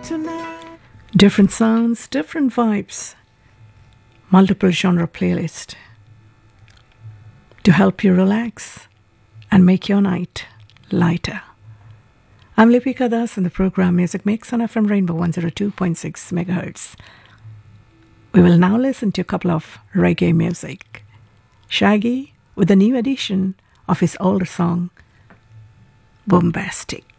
Different sounds, different vibes, multiple genre playlist to help you relax and make your night lighter. I'm Lipika Das and the program Music Mix on FM Rainbow 102.6 megahertz. We will now listen to a couple of reggae music. Shaggy with a new edition of his older song, Bombastic.